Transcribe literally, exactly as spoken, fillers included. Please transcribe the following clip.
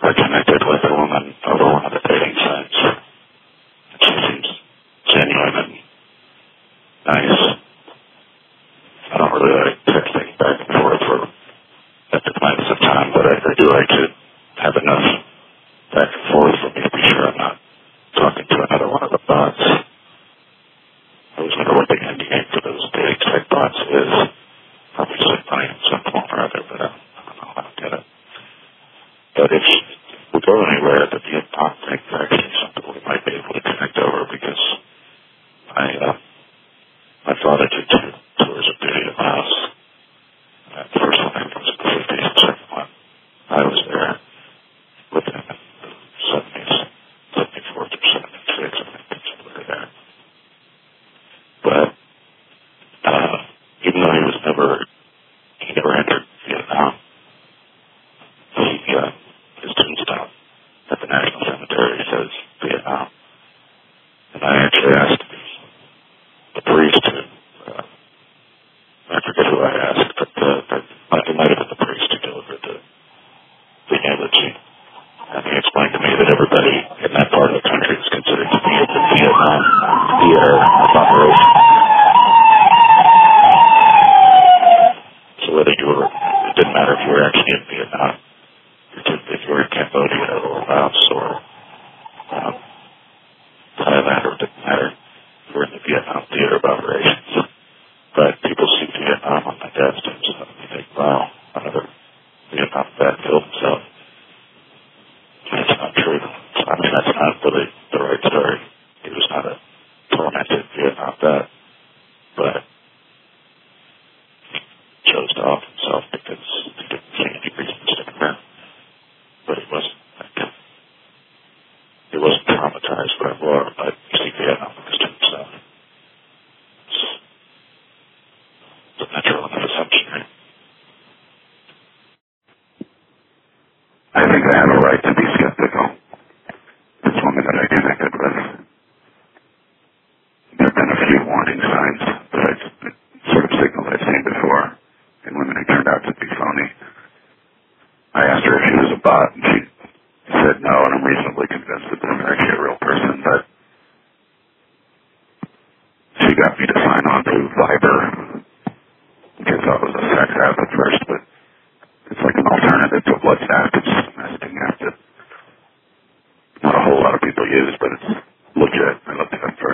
I connected with a woman over one of the dating sites. She seems genuine and nice. I don't really like texting back and forth for epic amounts of time, but I, I do like to have enough back and forth for me to be sure I'm not talking to another one of the bots. I always wonder what the end game for those dating site bots is. Obviously money in some form or other, but I don't, I don't know how to get it. But if we go anywhere, the Vietnam thing is actually something we might be able to connect over, because I, uh, I thought I did two tours of duty at the house. Uh, the first one I was in the fifties, the second one I was there within the seventies, seventy-four through seventy-six, I think, somewhere there. But, uh, even though he was never, he never entered Vietnam, he, uh, his tombstone at the National Cemetery says Vietnam. And I actually asked the priest, uh, I forget who I asked, but uh, it might have been the priest who delivered the, the eulogy. And he explained to me that everybody in that part of the country is considered to be in the Vietnam theater of operation. So whether you were, it didn't matter if you were actually in Vietnam, if you were in Cambodia or Laos or um, Thailand, or it didn't matter, you were in the Vietnam theater of operations. But people see Vietnam on my dad's tombstone and they think, wow, another Vietnam vet killed himself. That's not true. I mean, that's not really the right story. He was not a tormented Vietnam vet, but he chose to off himself because he didn't see any reason to stick around. But he wasn't, like, he wasn't traumatized by war, but you see Vietnam on his tombstone. It's a natural enough assumption, right? I think I have a right to be skeptical. This woman that I connected with, there have been a few warning signs that I've sort of signaled I've seen before in women who turned out to be phony. I asked her if she was a bot, and she said no, and I'm reasonably convinced that this is actually a real person, but she got me to sign on to Viber, which I thought was a sex app at first, but it's like an alternative to WhatsApp. It's just a messaging app that not a whole lot of people use, but it's legit. I looked it up first.